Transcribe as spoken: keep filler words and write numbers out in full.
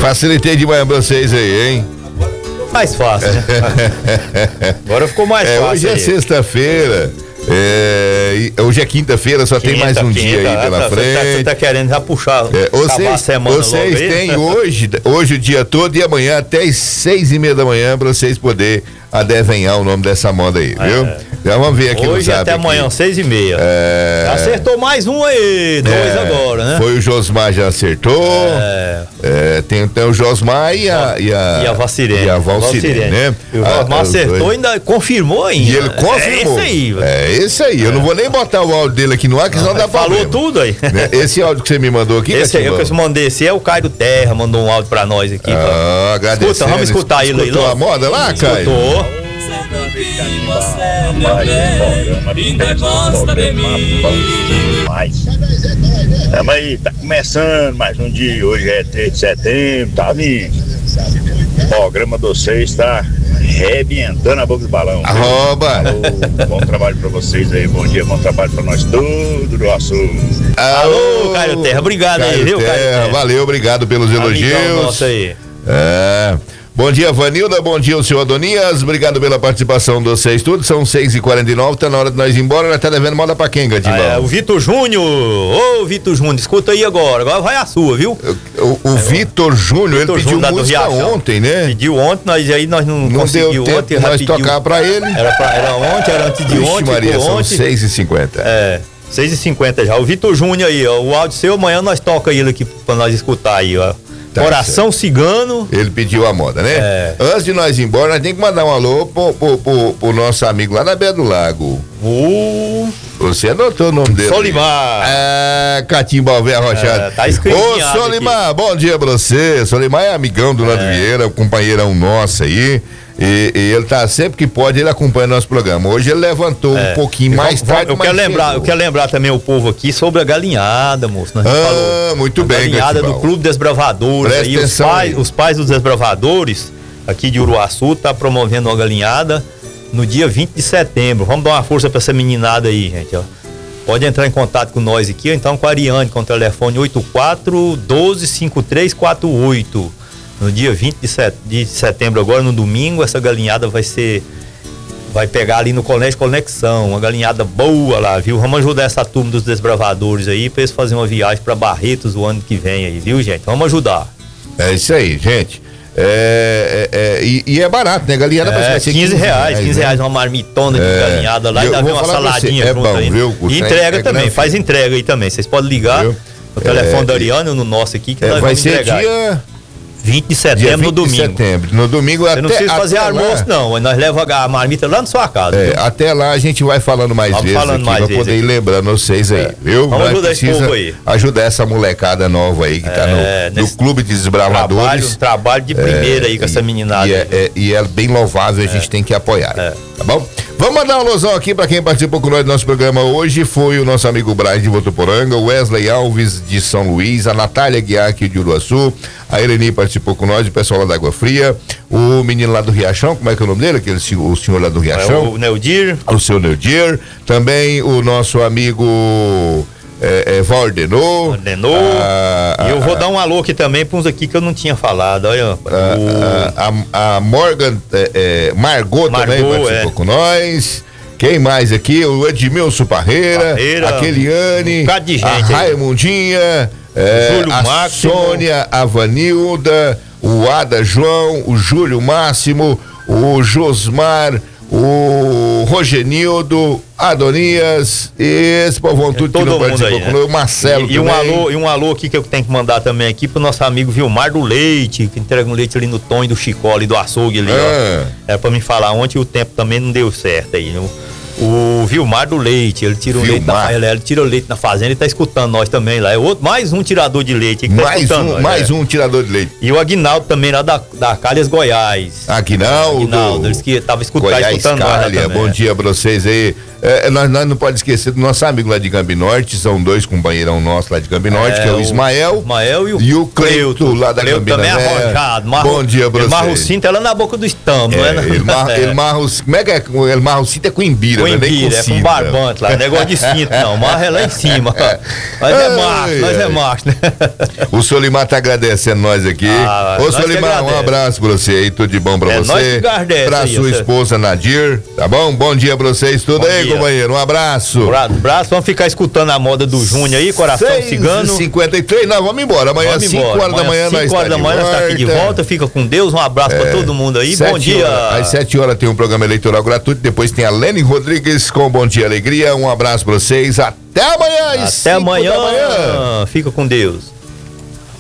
Facilitei demais pra vocês aí, hein? Mais fácil, né? Agora ficou mais é, fácil. Hoje aí. é sexta-feira. É, hoje é quinta-feira, só quinta, tem mais um quinta, dia aí pela tá, frente. Você tá, tá querendo já puxar é, vocês, a semana vocês têm hoje, hoje o dia todo e amanhã até as seis e meia da manhã pra vocês poderem adevenhar o nome dessa moda aí, viu? É. Já vamos ver aqui hoje no até aqui. amanhã, seis e meia. É... Acertou mais um aí, dois é... agora, né? Foi o Josmar, já acertou. É... É, tem até o Josmar e a e a, e a Valcirene. E a Valcirene, né? E o Josmar ah, acertou e ainda confirmou ainda. E ele confirmou. É isso aí, velho. É isso aí. Eu é. não vou nem botar o áudio dele aqui no ar, que senão dá pra Falou tudo aí. Né? Esse áudio que você me mandou aqui, esse aí, eu que eu mandei, esse é o Caio Terra, mandou um áudio pra nós aqui. Ah, agradecendo. Escuta, vamos escutar ele aí. Escutou a moda lá, Caio? Escutou. Ainda gosta de mim. É, mas tá começando mais um dia, hoje é três de setembro, tá vindo. O programa de vocês tá arrebentando a boca do balão. Arroba! Alô, bom trabalho pra vocês aí, bom dia, bom trabalho pra nós todos do assunto. Alô, Caio Terra, obrigado Caio aí, viu, Terra, Caio Terra? Valeu, obrigado pelos elogios. Nossa aí. É. Bom dia, Vanilda, bom dia, o senhor Adonias, obrigado pela participação de vocês tudo, são seis e quarenta e nove, tá na hora de nós ir embora, nós tá devendo moda pra quem, Gadimão? Ah, é, o Vitor Júnior, ô Vitor Júnior, escuta aí agora, agora vai a sua, viu? O, o, o é, Vitor Júnior, ele pediu Júnior música ontem, né? Pediu ontem, nós aí nós não, não conseguiu deu ontem, tempo nós tocar pra ele. Era, pra, era ontem, era antes de Vixe, ontem, Maria, são ontem. seis e cinquenta. É, seis e cinquenta já, o Vitor Júnior aí, ó, o áudio seu, amanhã nós toca ele aqui pra nós escutar aí, ó. Tá Coração certo. Cigano. Ele pediu a moda, né? É. Antes de nós ir embora, nós temos que mandar um alô pro, pro, pro, pro nosso amigo lá na beira do lago. Uh. Você anotou o nome dele? Solimar. É, Catimba Alvé Arrochado. É, tá escrito. Ô, Solimar, aqui. Bom dia pra você. Solimar é amigão do Nando é. Vieira, companheirão nosso aí. E, e ele tá sempre que pode, ele acompanha nosso programa. Hoje ele levantou é. um pouquinho mais vamos, tarde. Eu quero, lembrar, eu quero lembrar também o povo aqui sobre a galinhada, moço. Nós ah, falou. muito a bem, galinhada Gatibal. do Clube Desbravadores. Aí, os, pais, os pais dos desbravadores aqui de Uruaçu tá promovendo uma galinhada no dia vinte de setembro. Vamos dar uma força pra essa meninada aí, gente, ó. Pode entrar em contato com nós aqui, ou então com a Ariane, com o telefone oito quatro um dois cinco três quatro oito. No dia vinte de setembro, agora no domingo, essa galinhada vai ser, vai pegar ali no Colégio Conexão, uma galinhada boa lá, viu? Vamos ajudar essa turma dos desbravadores aí, pra eles fazerem uma viagem pra Barretos o ano que vem aí, viu, gente? Vamos ajudar. É isso aí, gente. É, é, é, e, e é barato, né? Galinhada é, vai ser quinze reais, quinze reais uma marmitona de é, galinhada lá, e dá uma saladinha é junto bom, aí. Viu? E entrega é também, faz entrega aí também. Vocês podem ligar viu? no telefone é, da Ariane, no nosso aqui, que é, nós vai vamos ser entregar. dia vinte de setembro, no domingo. vinte de setembro. No domingo até. Você não precisa fazer até almoço, lá. não. Nós levamos a marmita lá na sua casa. É, até lá a gente vai falando mais Vamos vezes falando aqui, mais pra vezes poder aqui. ir lembrando vocês aí, é. viu? Vamos ajudar esse povo aí. Ajudar essa molecada nova aí que tá é, no, no Clube de Desbravadores. Trabalho, trabalho de primeira é, aí com e, essa meninada. E é, é, e é bem louvável, a gente é. tem que apoiar. É. Tá bom? Vamos mandar um alusão aqui para quem participou com nós do nosso programa hoje. Foi o nosso amigo Brian de Votuporanga, o Wesley Alves de São Luís, a Natália Guiar aqui de Uruaçu, a Eleni participou com nós, o pessoal lá da Água Fria, o menino lá do Riachão, como é que é o nome dele? Aquele, o senhor lá do Riachão. É o Neudir. O seu Neudir. Também o nosso amigo é, é, Valdenô. Valdenô. Ah, e eu vou ah, dar um alô aqui também para uns aqui que eu não tinha falado. Olha, ah, o... a, a Morgan, é, é, Margot, Margot também participou é. com nós. Quem mais aqui? O Edmilson Parreira, Parreira a Keliane, um de gente a Raimundinha, é, a Máximo. Sônia, a Vanilda, o Ada João, o Júlio Máximo, o Josmar, o Rogenildo, Adonias, e esse povão tudo é, que não participou aí, né? O Marcelo e, e um alô, e um alô aqui que eu tenho que mandar também aqui pro nosso amigo Vilmar do Leite, que entrega um leite ali no Tom e do Chicó ali do açougue ali, é. ó. Era pra me falar ontem e o tempo também não deu certo aí, né? O Vilmar do Leite, ele tira o leite na, ele tira o leite na fazenda e tá escutando nós também lá. É outro, mais um tirador de leite que tá mais escutando um, nós, mais é. um tirador de leite. E o Aguinaldo também lá da, da Calhas Goiás. Aguinaldo. Aguinaldo, eles que tava escutando, Goiás, escutando Calha, nós lá bom dia pra vocês aí. É, nós, nós não podemos esquecer do nosso amigo lá de Campi Norte, são dois companheirão nossos lá de Campi Norte, é, que é o Ismael, Ismael e o, e o Cleuto, lá da Campina também é arrojado. Marro, Bom dia pra você. Ele marra o cinto é lá na boca do estômago, é, né? Ele marra, ele marra o, como é que é? Ele marra o cinto é com imbira, com né? Imbira, Nem com é cinto, com barbante lá, não é negócio de cinto não, marra é lá em cima. Nós é macho, nós é macho, né? O Solimar tá agradecendo nós aqui. Ah, Ô Solimar, um abraço pra você aí, tudo de bom pra é você. Pra sua aí, esposa Nadir, tá bom? Bom dia pra vocês, tudo bom aí, dia. Companheiro, um abraço. Um abraço, vamos ficar escutando a moda do Júnior aí, Coração Cigano. cinquenta e três, não, vamos embora, amanhã às cinco horas da manhã nós cinco horas da manhã nós tá aqui de volta, fica com Deus, um abraço é, pra todo mundo aí, bom dia. Horas, às sete horas tem um programa eleitoral gratuito, depois tem a Lene Rodrigues com Bom Dia Alegria, um abraço pra vocês, até amanhã Até amanhã, fica com Deus.